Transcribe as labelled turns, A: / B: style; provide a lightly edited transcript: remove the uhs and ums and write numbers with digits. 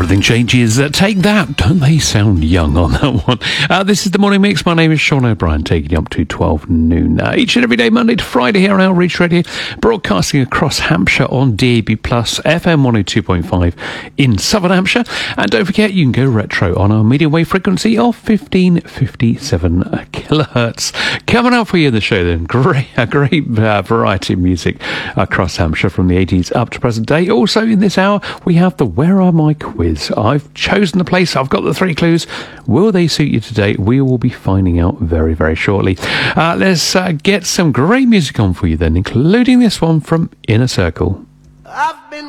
A: Everything changes. Take that. Don't they sound young on that one? This is the Morning Mix. My name is Sean O'Brien, taking you up to 12 noon. Each and every day, Monday to Friday, here on Outreach Radio, broadcasting across Hampshire on DAB+, FM 102.5 in Southern Hampshire. And don't forget, you can go retro on our medium wave frequency of 1557 kilohertz. Coming up for you in the show, then, a great variety of music across Hampshire from the 80s up to present day. Also, in this hour, we have the Where Are My quiz. I've chosen the place. I've got the 3 clues. Will they suit you today? We will be finding out very, very shortly. Let's get some great music on for you then, including this one from Inner Circle.